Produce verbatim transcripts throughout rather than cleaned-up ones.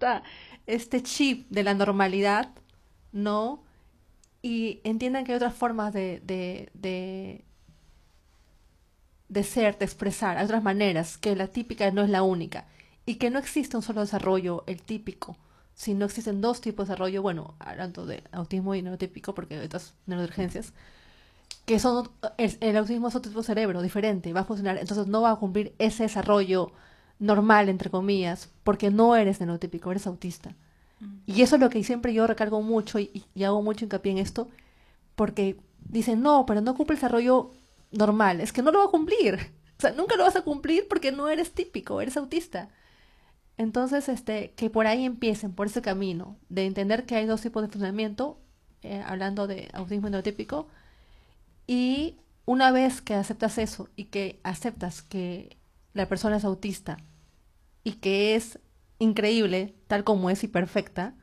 esta, este chip de la normalidad, ¿no? Y entiendan que hay otras formas de, de, de, de ser, de expresar, hay otras maneras, que la típica no es la única. Y que no existe un solo desarrollo, el típico, sino existen dos tipos de desarrollo, bueno, hablando de autismo y neurotípico, porque hay otras neurodivergencias, que son, el, el autismo es otro tipo de cerebro, diferente, va a funcionar, entonces no va a cumplir ese desarrollo normal, entre comillas, porque no eres neurotípico, eres autista. Mm. Y eso es lo que siempre yo recargo mucho y, y hago mucho hincapié en esto, porque dicen, no, pero no cumple el desarrollo normal, es que no lo va a cumplir. O sea, nunca lo vas a cumplir porque no eres típico, eres autista. Entonces, este, que por ahí empiecen, por ese camino, de entender que hay dos tipos de funcionamiento, eh, hablando de autismo neurotípico, y una vez que aceptas eso y que aceptas que la persona es autista y que es increíble tal como es y perfecta,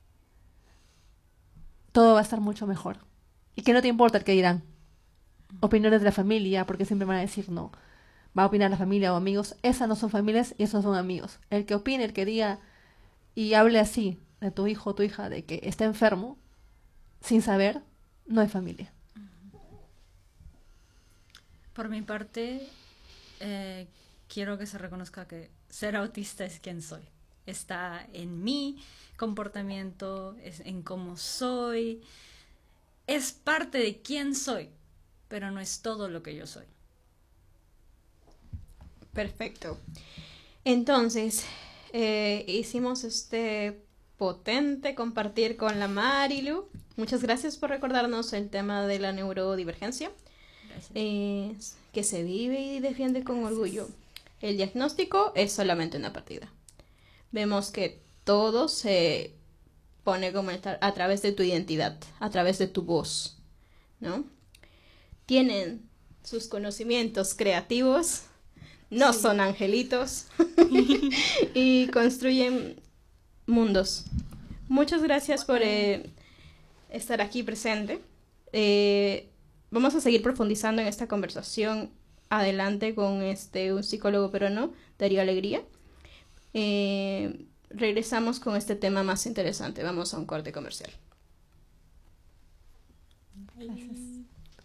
todo va a estar mucho mejor. Y que no te importa el que dirán. Opiniones de la familia, porque siempre van a decir no. Va a opinar la familia o amigos. Esas no son familias y esos no son amigos. El que opine, el que diga y hable así de tu hijo o tu hija de que está enfermo, sin saber, no es familia. Por mi parte, eh, quiero que se reconozca que ser autista es quien soy. Está en mi comportamiento, es en cómo soy. Es parte de quién soy, pero no es todo lo que yo soy. Perfecto. Entonces, eh, hicimos este potente compartir con la Marilu. Muchas gracias por recordarnos el tema de la neurodivergencia, eh, que se vive y defiende con Gracias. orgullo. El diagnóstico es solamente una partida. Vemos que todo se pone como a través de tu identidad, a través de tu voz, ¿no? Tienen sus conocimientos creativos, no Sí. son angelitos y construyen mundos. Muchas gracias por eh, estar aquí presente. Eh, vamos a seguir profundizando en esta conversación adelante con este un psicólogo peruano, Darío Alegría. Eh, regresamos con este tema más interesante. Vamos a un corte comercial. Gracias.